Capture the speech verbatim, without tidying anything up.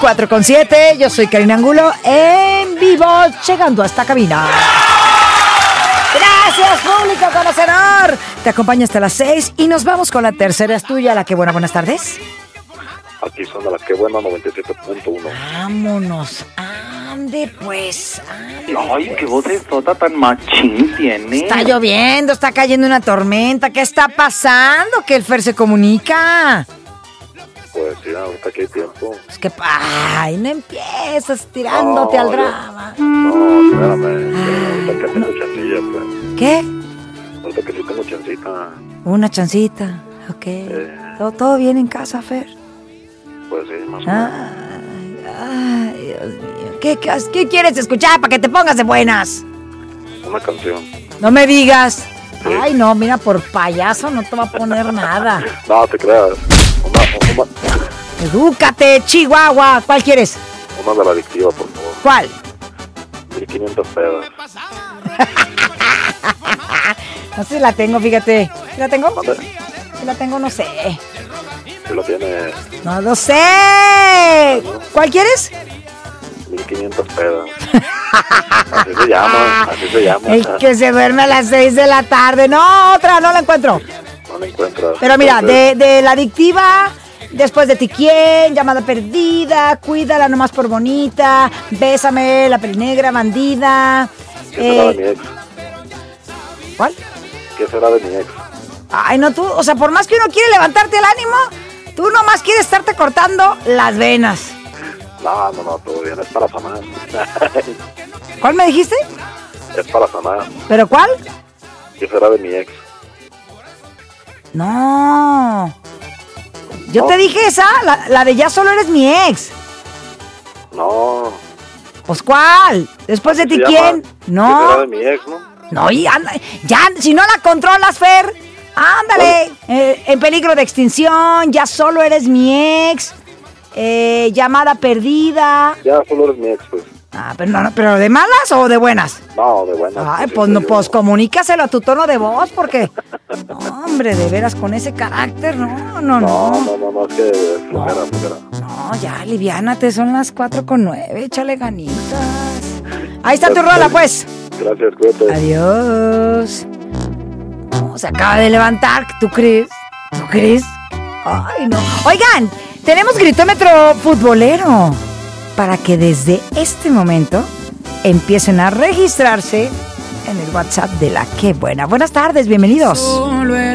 cuatro con siete, yo soy Karina Angulo, en vivo, llegando a esta cabina. Gracias, público conocedor. Te acompaño hasta las seis y nos vamos con la tercera. Es tuya, la que buena. Buenas tardes. Aquí son de la que buena, noventa y siete punto uno. Vámonos, ande pues, ande Ay, pues. qué voz de sota tan machín tiene. Está lloviendo, está cayendo una tormenta. ¿Qué está pasando? Que el Fer se comunica. Pues sí, ahorita que hay tiempo. Es que, ay, no empiezas tirándote No, al yo- drama. No, espérame. Ahorita que tengo chancilla, pues. ¿Qué? Ahorita que sí tengo chancita. Una chancita, ok. Eh. ¿Todo, todo bien en casa, Fer? Pues sí, más o menos. Ay, ay, Dios mío. ¿Qué, qué, qué quieres escuchar para que te pongas de buenas? Una canción. No me digas. Sí. Ay, no, mira, por payaso no te va a poner nada. No, te creas. Una, una, Edúcate, Chihuahua. ¿Cuál quieres? una de la adictiva, por favor. ¿Cuál? mil quinientas pedas. No sé si la tengo, fíjate. ¿Sí la tengo? ¿Dónde? Si la tengo, no sé. Si lo tiene, No lo sé. ¿Cuál quieres? mil quinientas pedas. Así se llama, así se llama. El que se duerme a las seis de la tarde. No, otra, no la encuentro. No la encuentras. Pero mira, Entonces, de, de la adictiva, después de ti quién, llamada perdida, cuídala nomás por bonita, bésame, la pelinegra, bandida. ¿Qué será de Eh, mi ex? ¿Cuál? ¿Qué será de mi ex? Ay, no, tú, o sea, por más que uno quiere levantarte el ánimo, tú nomás quieres estarte cortando las venas. No, no, no, todo bien, es para sanar. ¿Cuál me dijiste? Es para sanar. ¿Pero cuál? ¿Qué será de mi ex? No. Yo ¿No? te dije esa, la, la de ya solo eres mi ex. No. Pues ¿cuál? Después de ¿Se ti llama? quién. ¿Qué No. será de mi ex, no? No, y anda, ya, si no la controlas, Fer, ándale. Eh, en peligro de extinción, ya solo eres mi ex. Eh, llamada perdida. Ya solo eres mi ex, pues. Ah, pero, no, no, pero ¿de malas o de buenas? No, de buenas. Ay, sí, pues soy no, yo. pues comunícaselo a tu tono de voz, porque. No, hombre, de veras, con ese carácter, no, no, No, no. no, no, no, es que es flojera, No. flojera. No, ya, aliviánate, son las cuatro con nueve, échale ganitas. Ahí está tu rola, pues. Gracias, cuídate. Adiós. No, se acaba de levantar, ¿tú crees? ¿Tú crees? Ay, no. Oigan, tenemos gritómetro futbolero para que desde este momento empiecen a registrarse en el WhatsApp de La Qué Buena. Buenas tardes, bienvenidos.